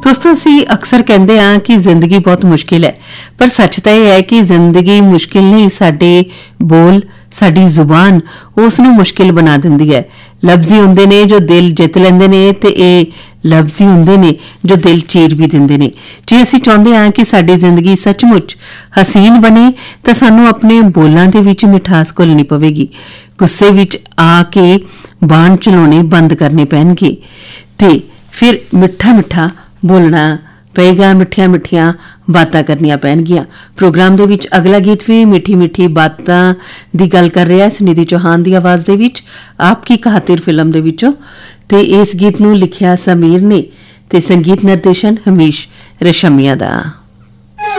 दोस्तों ਅਸੀਂ ਅਕਸਰ ਕਹਿੰਦੇ ਆ ਕਿ ਜ਼ਿੰਦਗੀ ਬਹੁਤ ਮੁਸ਼ਕਿਲ ਹੈ ਪਰ ਸੱਚ ਤਾਂ ਇਹ ਹੈ ਕਿ ਜ਼ਿੰਦਗੀ ਮੁਸ਼ਕਿਲ ਨਹੀਂ ਸਾਡੇ ਬੋਲ ਸਾਡੀ ਜ਼ੁਬਾਨ ਉਸ ਨੂੰ ਮੁਸ਼ਕਿਲ ਬਣਾ ਦਿੰਦੀ ਹੈ ਲਫ਼ਜ਼ੀ ਹੁੰਦੇ ਨੇ ਜੋ ਦਿਲ ਜਿੱਤ ਲੈਂਦੇ ਨੇ ਤੇ ਇਹ ਲਫ਼ਜ਼ੀ ਹੁੰਦੇ ਨੇ ਜੋ ਦਿਲ ਚੀਰ ਵੀ ਦਿੰਦੇ ਨੇ ਜੇ ਅਸੀਂ ਚਾਹੁੰਦੇ ਆ ਕਿ ਸਾਡੀ ਜ਼ਿੰਦਗੀ ਸੱਚਮੁੱਚ ਹਸੀਨ ਬਣੇ ਤਾਂ ਸਾਨੂੰ ਆਪਣੇ ਬੋਲਾਂ ਦੇ ਵਿੱਚ ਮਿਠਾਸ ਘੋਲਣੀ ਪਵੇਗੀ ਗੁੱਸੇ ਵਿੱਚ ਆ ਕੇ ਬਾਣ ਚਲਾਉਣੇ ਬੰਦ ਕਰਨੇ ਪੈਣਗੇ ਤੇ ਫਿਰ ਮਿੱਠਾ ਮਿੱਠਾ बोलना पेगा मिठिया मिठिया बातां करनियां पैणगियां प्रोग्राम दे विच अगला गीत भी मिठी मिठी बातां दी गल कर रहा है सुनिधि चौहान दी आवाज दे विच आपकी खातिर फिल्म दे विचों ते इस गीत नूं लिखिया समीर ने ते संगीत निर्देशन हमीश रेशमिया दा